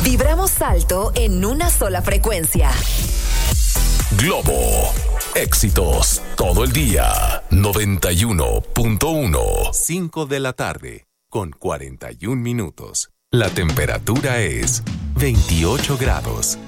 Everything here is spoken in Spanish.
Vibramos alto en una sola frecuencia. Globo. Éxitos todo el día. 91.1. 5 de la tarde con 41 minutos. La temperatura es 28 grados.